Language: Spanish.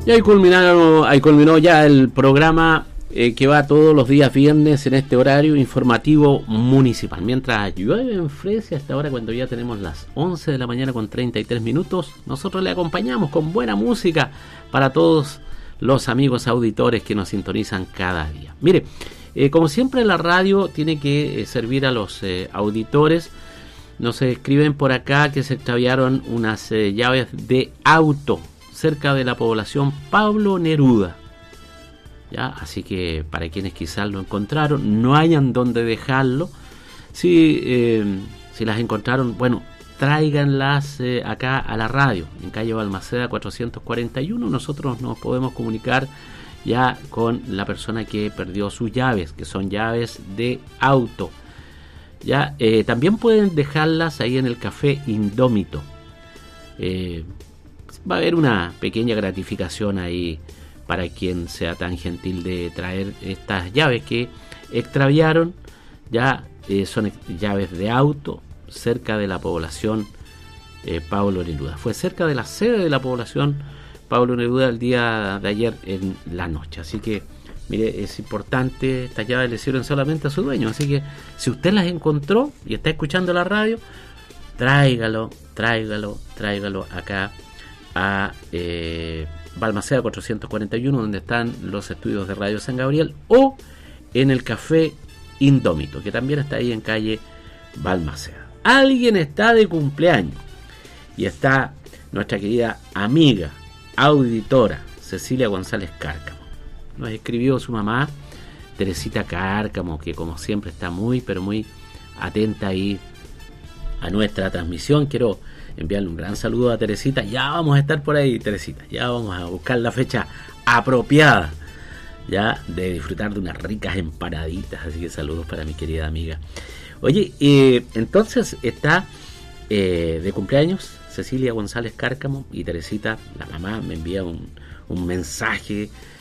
Y ahí culminó ya el programa que va todos los días viernes en este horario informativo municipal. Mientras llueve en Fresia, hasta ahora cuando ya tenemos las 11 de la mañana con 33 minutos, nosotros le acompañamos con buena música para todos los amigos auditores que nos sintonizan cada día. Mire, como siempre la radio tiene que servir a los auditores. Nos escriben por acá que se extraviaron unas llaves de auto cerca de la población Pablo Neruda. ¿Ya? Así que para quienes quizás lo encontraron, no hayan dónde dejarlo. Si las encontraron, bueno, tráiganlas acá a la radio, en calle Balmaceda 441. Nosotros nos podemos comunicar ya con la persona que perdió sus llaves, que son llaves de auto. Ya, también pueden dejarlas ahí en el café Indómito. Va a haber una pequeña gratificación ahí para quien sea tan gentil de traer estas llaves que extraviaron. Ya son llaves de auto cerca de la población Pablo Neruda. Fue cerca de la sede de la población Pablo Neruda el día de ayer en la noche. Así que mire, es importante, estas llaves le sirven solamente a su dueño. Así que si usted las encontró y está escuchando la radio, tráigalo acá a Balmaceda 441, donde están los estudios de Radio San Gabriel, o en el café Indómito, que también está ahí en calle Balmaceda. Alguien está de cumpleaños y está nuestra querida amiga, auditora, Cecilia González Cárcamo. Nos escribió su mamá, Teresita Cárcamo, que como siempre está muy, pero muy atenta ahí a nuestra transmisión. Quiero enviarle un gran saludo a Teresita. Ya vamos a estar por ahí, Teresita. Ya vamos a buscar la fecha apropiada ya de disfrutar de unas ricas empanaditas. Así que saludos para mi querida amiga. Oye, entonces está de cumpleaños Cecilia González Cárcamo, y Teresita, la mamá, me envía un mensaje